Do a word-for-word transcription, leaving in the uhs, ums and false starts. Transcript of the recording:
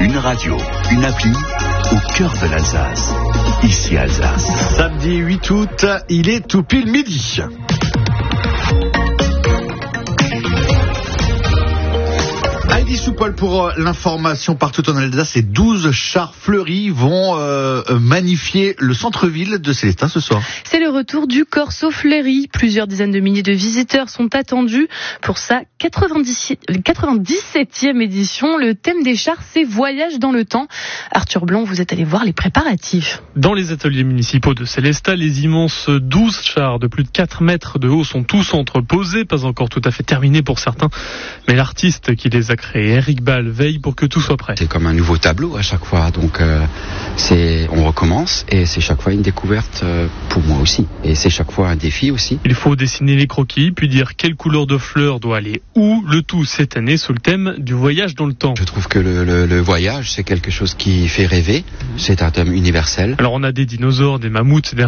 Une radio, une appli, au cœur de l'Alsace. Ici Alsace. Samedi huit août, il est tout pile midi. Heidi Soupol pour euh, l'information partout en Alsace. Et douze chars fleuris vont euh, magnifier le centre-ville de Célestat ce soir. C'est le retour du Corso Fleuri. Plusieurs dizaines de milliers de visiteurs sont attendus pour sa quatre-vingt-dix-septième édition. Le thème des chars, c'est Voyage dans le temps. Arthur Blanc, vous êtes allé voir les préparatifs. Dans les ateliers municipaux de Célestat, les immenses douze chars de plus de quatre mètres de haut sont tous entreposés, pas encore tout à fait terminés pour certains, mais l'artiste qui les a créés, Eric Ball, veille pour que tout soit prêt. C'est comme un nouveau tableau à chaque fois, donc euh, c'est, on recommence et c'est chaque fois une découverte euh, pour moi aussi. Et c'est chaque fois un défi aussi. Il faut dessiner les croquis, puis dire quelle couleur de fleur doit aller où, le tout cette année sous le thème du voyage dans le temps. Je trouve que le, le, le voyage, c'est quelque chose qui fait rêver, c'est un thème universel. Alors on a des dinosaures, des mammouths, des